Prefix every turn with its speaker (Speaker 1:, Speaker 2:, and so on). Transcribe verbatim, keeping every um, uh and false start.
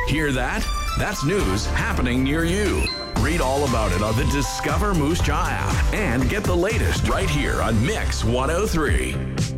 Speaker 1: Hear that? That's news happening near you. Read all about it on the Discover Moose Jaw app and get the latest right here on Mix one oh three.